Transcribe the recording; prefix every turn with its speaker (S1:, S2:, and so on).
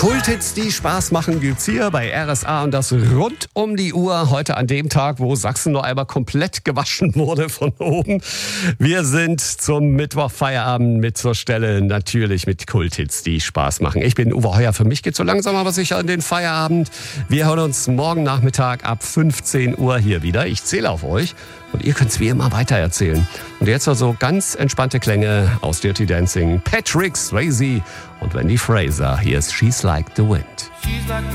S1: Kulthits, die Spaß machen, gibt's hier bei RSA und das rund um die Uhr. Heute an dem Tag, wo Sachsen noch einmal komplett gewaschen wurde von oben. Wir sind zum Mittwochfeierabend mit zur Stelle, natürlich mit Kulthits, die Spaß machen. Ich bin Uwe Heuer, für mich geht's so langsam aber sicher in den Feierabend. Wir hören uns morgen Nachmittag ab 15 Uhr hier wieder. Ich zähle auf euch und ihr könnt's wie immer weitererzählen. Und jetzt also ganz entspannte Klänge aus Dirty Dancing. Patrick Swayze und Wendy Fraser. Hier ist She's Like the Wind.